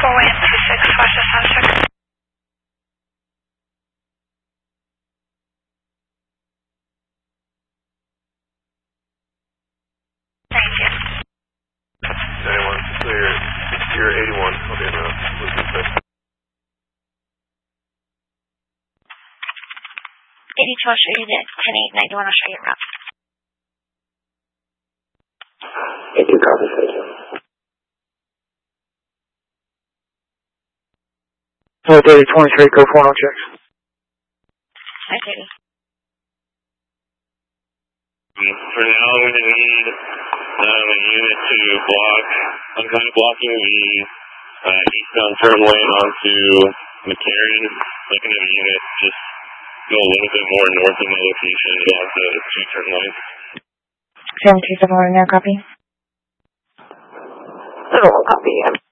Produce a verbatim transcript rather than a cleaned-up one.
four-way and two six, watch the sound check. Thank you. ninety-one, so you're, you're eighty-one, I'll be in the Lisbon side. eighty-two, I'll show you the ten eight, ninety-one, I'll show you your route. eighty-two, copy, thank you. Hello, thirty twenty-three, go for no checks. Hi, thirty. For now, we need um, a unit to block. I'm kind of blocking the uh, eastbound turn lane onto McCarran. Looking at a unit just go a little bit more north of my location and block the two turn lanes. seven two seven, right now, copy. Oh, copy, yeah.